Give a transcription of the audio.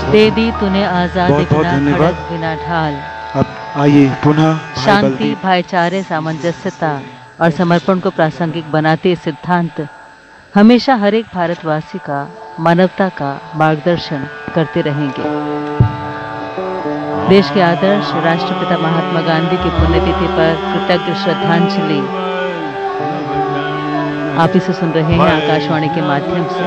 दे दी तूने आजादी बहुत बहुत बिना धन्यवाद। खड़ग बिना ढाल। अब आइए पुनः भाई शांति, बलदेव। भाईचारे, सामंजस्यता और समर्पण को प्रासंगिक बनाते ये सिद्धांत हमेशा हर एक भारतवासी का, मानवता का मार्गदर्शन करते रहेंगे। देश के आदर्श राष्ट्रपिता महात्मा गांधी की पुण्यतिथि पर कृतज्ञ श्रद्धांजलि आप इसे सुन रहे हैं आकाशवाणी के माध्यम से।